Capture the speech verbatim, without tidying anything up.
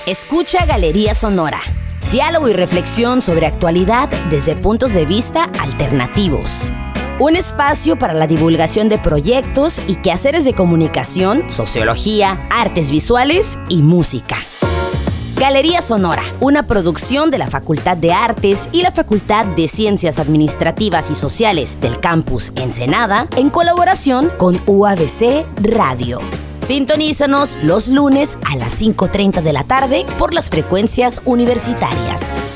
Escucha Galería Sonora. Diálogo y reflexión sobre actualidad desde puntos de vista alternativos. Un espacio para la divulgación de proyectos y quehaceres de comunicación, sociología, artes visuales y música. Galería Sonora, una producción de la Facultad de Artes y la Facultad de Ciencias Administrativas y Sociales del Campus Ensenada, en colaboración con U A B C Radio. Sintonízanos los lunes a las cinco treinta de la tarde por las frecuencias universitarias.